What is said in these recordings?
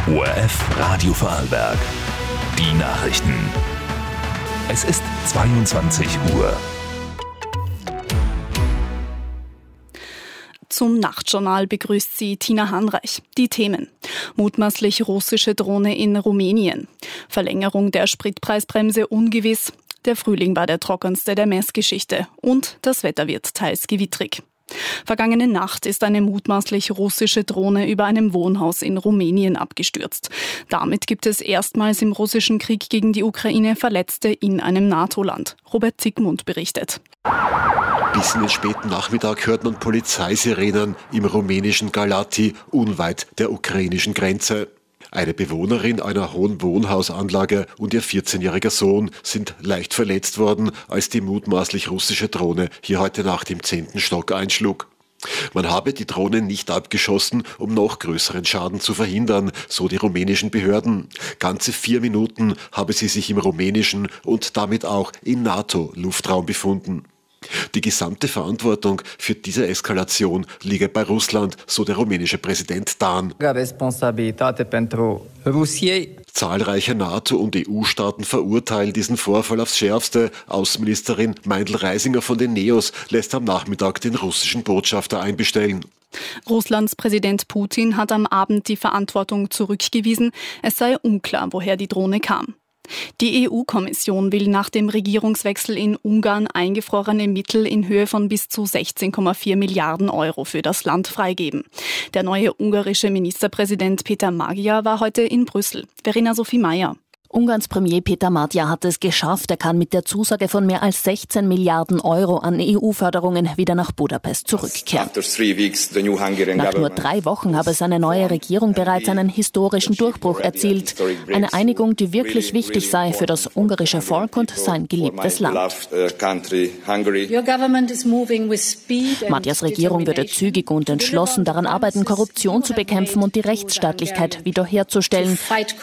ORF Radio Vorarlberg. Die Nachrichten. Es ist 22 Uhr. Zum Nachtjournal begrüßt sie Tina Hanreich. Die Themen: mutmaßlich russische Drohne in Rumänien, Verlängerung der Spritpreisbremse ungewiss, der Frühling war der trockenste der Messgeschichte und das Wetter wird teils gewittrig. Vergangene Nacht ist eine mutmaßlich russische Drohne über einem Wohnhaus in Rumänien abgestürzt. Damit gibt es erstmals im russischen Krieg gegen die Ukraine Verletzte in einem NATO-Land. Robert Zickmund berichtet. Bis in den späten Nachmittag hört man Polizeisirenen im rumänischen Galați, unweit der ukrainischen Grenze. Eine Bewohnerin einer hohen Wohnhausanlage und ihr 14-jähriger Sohn sind leicht verletzt worden, als die mutmaßlich russische Drohne hier heute Nacht im 10. Stock einschlug. Man habe die Drohne nicht abgeschossen, um noch größeren Schaden zu verhindern, so die rumänischen Behörden. Ganze 4 Minuten habe sie sich im rumänischen und damit auch im NATO-Luftraum befunden. Die gesamte Verantwortung für diese Eskalation liege bei Russland, so der rumänische Präsident Dan. Zahlreiche NATO- und EU-Staaten verurteilen diesen Vorfall aufs Schärfste. Außenministerin Meindl-Reisinger von den NEOS lässt am Nachmittag den russischen Botschafter einbestellen. Russlands Präsident Putin hat am Abend die Verantwortung zurückgewiesen. Es sei unklar, woher die Drohne kam. Die EU-Kommission will nach dem Regierungswechsel in Ungarn eingefrorene Mittel in Höhe von bis zu 16,4 Milliarden Euro für das Land freigeben. Der neue ungarische Ministerpräsident Peter Magyar war heute in Brüssel. Verena Sophie Mayer. Ungarns Premier Peter Magyar hat es geschafft. Er kann mit der Zusage von mehr als 16 Milliarden Euro an EU-Förderungen wieder nach Budapest zurückkehren. Nach nur 3 Wochen habe seine neue Regierung bereits einen historischen Durchbruch erzielt. Eine Einigung, die wirklich wichtig sei für das ungarische Volk und sein geliebtes Land. Magyars Regierung würde zügig und entschlossen daran arbeiten, Korruption zu bekämpfen und die Rechtsstaatlichkeit wiederherzustellen,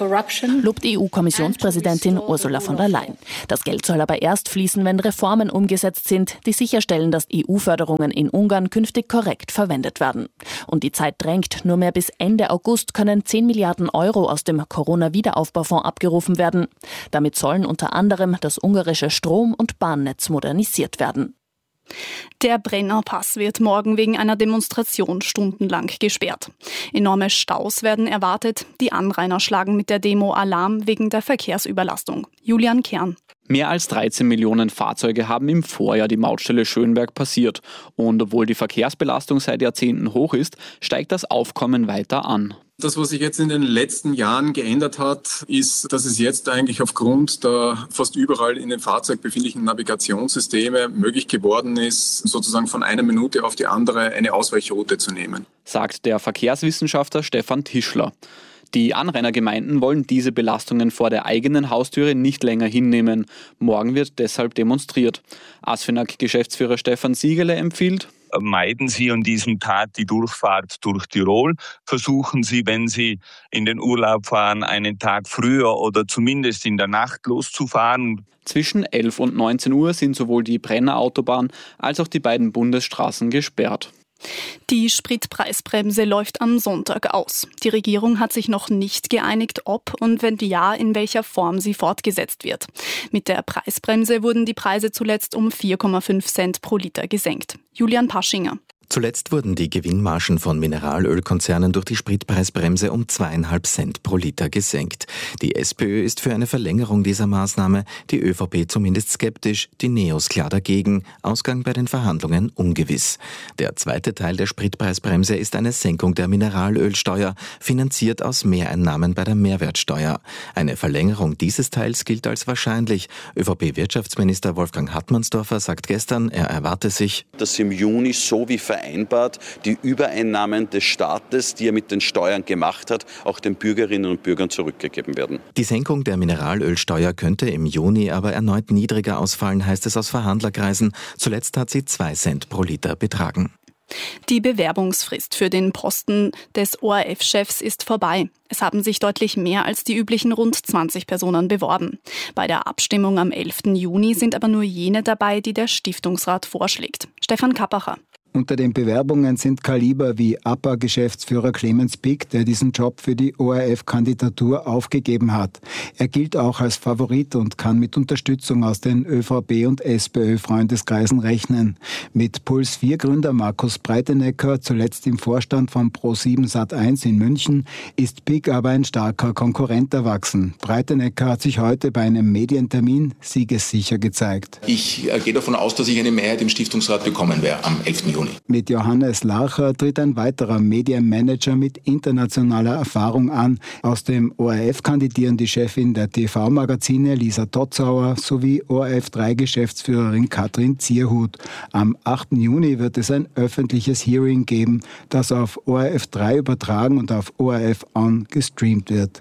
lobt EU-Kommissionspräsidentin Ursula von der Leyen. Das Geld soll aber erst fließen, wenn Reformen umgesetzt sind, die sicherstellen, dass EU-Förderungen in Ungarn künftig korrekt verwendet werden. Und die Zeit drängt. Nur mehr bis Ende August können 10 Milliarden Euro aus dem Corona-Wiederaufbaufonds abgerufen werden. Damit sollen unter anderem das ungarische Strom- und Bahnnetz modernisiert werden. Der Brennerpass wird morgen wegen einer Demonstration stundenlang gesperrt. Enorme Staus werden erwartet. Die Anrainer schlagen mit der Demo Alarm wegen der Verkehrsüberlastung. Julian Kern. Mehr als 13 Millionen Fahrzeuge haben im Vorjahr die Mautstelle Schönberg passiert. Und obwohl die Verkehrsbelastung seit Jahrzehnten hoch ist, steigt das Aufkommen weiter an. Das, was sich jetzt in den letzten Jahren geändert hat, ist, dass es jetzt eigentlich aufgrund der fast überall in dem Fahrzeug befindlichen Navigationssysteme möglich geworden ist, sozusagen von einer Minute auf die andere eine Ausweichroute zu nehmen, sagt der Verkehrswissenschaftler Stefan Tischler. Die Anrainergemeinden wollen diese Belastungen vor der eigenen Haustüre nicht länger hinnehmen. Morgen wird deshalb demonstriert. ASFINAG-Geschäftsführer Stefan Siegele empfiehlt: Meiden Sie an diesem Tag die Durchfahrt durch Tirol. Versuchen Sie, wenn Sie in den Urlaub fahren, einen Tag früher oder zumindest in der Nacht loszufahren. Zwischen 11 und 19 Uhr sind sowohl die Brennerautobahn als auch die beiden Bundesstraßen gesperrt. Die Spritpreisbremse läuft am Sonntag aus. Die Regierung hat sich noch nicht geeinigt, ob und wenn ja, in welcher Form sie fortgesetzt wird. Mit der Preisbremse wurden die Preise zuletzt um 4,5 Cent pro Liter gesenkt. Julian Paschinger. Zuletzt wurden die Gewinnmargen von Mineralölkonzernen durch die Spritpreisbremse um 2,5 Cent pro Liter gesenkt. Die SPÖ ist für eine Verlängerung dieser Maßnahme, die ÖVP zumindest skeptisch, die NEOS klar dagegen. Ausgang bei den Verhandlungen ungewiss. Der zweite Teil der Spritpreisbremse ist eine Senkung der Mineralölsteuer, finanziert aus Mehreinnahmen bei der Mehrwertsteuer. Eine Verlängerung dieses Teils gilt als wahrscheinlich. ÖVP-Wirtschaftsminister Wolfgang Hartmannsdorfer sagt gestern, er erwarte sich, dass im Juni so wie vereinbart die Übereinnahmen des Staates, die er mit den Steuern gemacht hat, auch den Bürgerinnen und Bürgern zurückgegeben werden. Die Senkung der Mineralölsteuer könnte im Juni aber erneut niedriger ausfallen, heißt es aus Verhandlerkreisen. Zuletzt hat sie 2 Cent pro Liter betragen. Die Bewerbungsfrist für den Posten des ORF-Chefs ist vorbei. Es haben sich deutlich mehr als die üblichen rund 20 Personen beworben. Bei der Abstimmung am 11. Juni sind aber nur jene dabei, die der Stiftungsrat vorschlägt. Stefan Kappacher. Unter den Bewerbungen sind Kaliber wie APA-Geschäftsführer Clemens Pick, der diesen Job für die ORF-Kandidatur aufgegeben hat. Er gilt auch als Favorit und kann mit Unterstützung aus den ÖVP- und SPÖ-Freundeskreisen rechnen. Mit Puls 4-Gründer Markus Breitenecker, zuletzt im Vorstand von Pro7 Sat.1 in München, ist Pick aber ein starker Konkurrent erwachsen. Breitenecker hat sich heute bei einem Medientermin siegessicher gezeigt. Ich gehe davon aus, dass ich eine Mehrheit im Stiftungsrat bekommen werde am 11. Juni. Mit Johannes Lacher tritt ein weiterer Medienmanager mit internationaler Erfahrung an. Aus dem ORF kandidieren die Chefin der TV-Magazine Lisa Totzauer sowie ORF3-Geschäftsführerin Katrin Zierhut. Am 8. Juni wird es ein öffentliches Hearing geben, das auf ORF3 übertragen und auf ORF On gestreamt wird.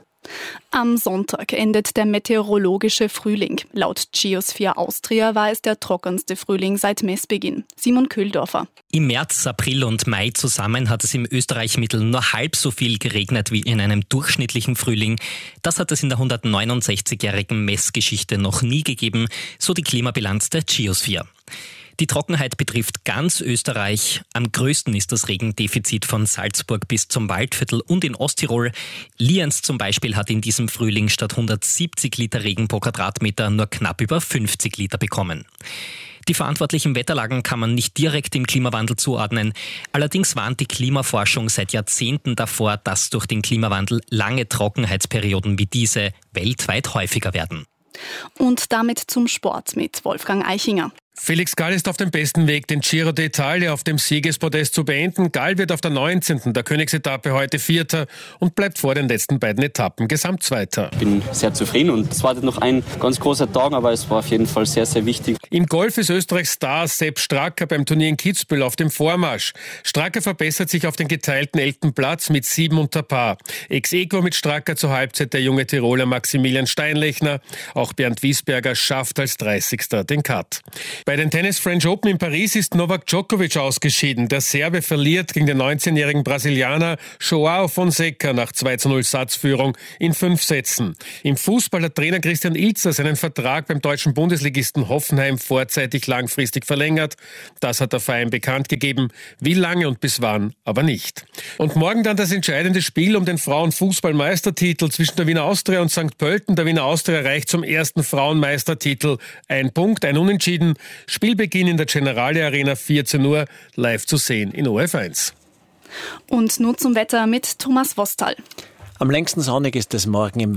Am Sonntag endet der meteorologische Frühling. Laut Geosphere Austria war es der trockenste Frühling seit Messbeginn. Simon Köhldorfer. Im März, April und Mai zusammen hat es im Österreich-Mittel nur halb so viel geregnet wie in einem durchschnittlichen Frühling. Das hat es in der 169-jährigen Messgeschichte noch nie gegeben, so die Klimabilanz der Geosphere. Die Trockenheit betrifft ganz Österreich. Am größten ist das Regendefizit von Salzburg bis zum Waldviertel und in Osttirol. Lienz zum Beispiel hat in diesem Frühling statt 170 Liter Regen pro Quadratmeter nur knapp über 50 Liter bekommen. Die verantwortlichen Wetterlagen kann man nicht direkt dem Klimawandel zuordnen. Allerdings warnt die Klimaforschung seit Jahrzehnten davor, dass durch den Klimawandel lange Trockenheitsperioden wie diese weltweit häufiger werden. Und damit zum Sport mit Wolfgang Eichinger. Felix Gall ist auf dem besten Weg, den Giro d'Italia auf dem Siegespodest zu beenden. Gall wird auf der 19. der Königsetappe heute Vierter und bleibt vor den letzten beiden Etappen Gesamtzweiter. Ich bin sehr zufrieden und es war noch ein ganz großer Tag, aber es war auf jeden Fall sehr, sehr wichtig. Im Golf ist Österreichs Star Sepp Straka beim Turnier in Kitzbühel auf dem Vormarsch. Straka verbessert sich auf den geteilten 11. Platz mit 7 unter Paar. Ex-Aequo mit Straka zur Halbzeit der junge Tiroler Maximilian Steinlechner. Auch Bernd Wiesberger schafft als 30. den Cut. Bei den Tennis French Open in Paris ist Novak Djokovic ausgeschieden. Der Serbe verliert gegen den 19-jährigen Brasilianer João Fonseca nach 2:0 Satzführung in 5 Sätzen. Im Fußball hat Trainer Christian Ilzer seinen Vertrag beim deutschen Bundesligisten Hoffenheim vorzeitig langfristig verlängert. Das hat der Verein bekannt gegeben. Wie lange und bis wann, aber nicht. Und morgen dann das entscheidende Spiel um den Frauenfußballmeistertitel zwischen der Wiener Austria und St. Pölten. Der Wiener Austria reicht zum ersten Frauenmeistertitel. 1 Punkt, ein Unentschieden. Spielbeginn in der Generali Arena 14 Uhr, live zu sehen in ORF1. Und nun zum Wetter mit Thomas Wostal. Am längsten sonnig ist es morgen im